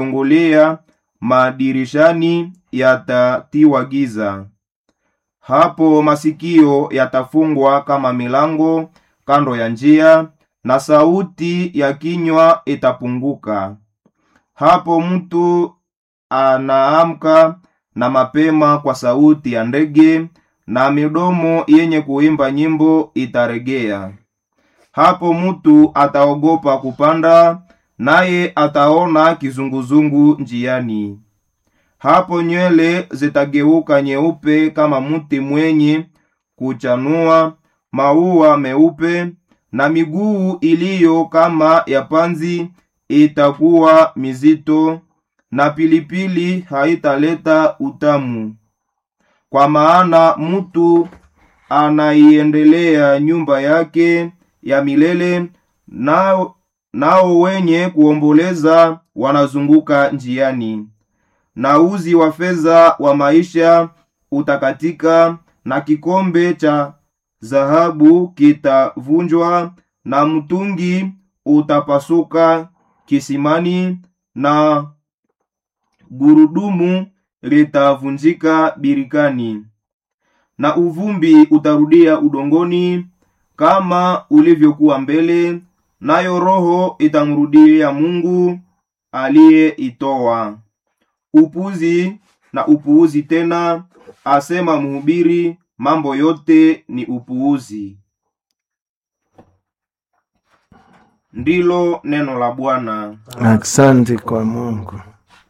Fungulia madirishani yatatiwa giza. Hapo masikio yatafungwa kama milango kando ya njia, na sauti ya kinywa itapunguka. Hapo mtu anaamka na mapema kwa sauti ya ndege, na midomo yenye kuimba nyimbo itaregea. Hapo mtu ataogopa kupanda, naye ataona kizunguzungu njiani. Hapo nywele zitageuka nyeupe kama mti mwenye kuchanua maua meupe, na miguu iliyo kama ya panzi itakuwa mizito, na pilipili haitaleta utamu. Kwa maana mtu anaiendelea nyumba yake ya milele, nao wenye kuomboleza wanazunguka njiani. Na uzi wa fedha wa maisha utakatika, na kikombe cha dhahabu kitavunjwa, na mtungi utapasuka kisimani, na gurudumu litavunjika birikani. Na uvumbi utarudia udongoni kama ulivyokuwa mbele, nayo roho itamrudia Mungu aliyeitoa. Upuzi na upuuzi tena, asema mhubiri, mambo yote ni upuuzi. Ndilo neno la Bwana. Asante kwa Mungu.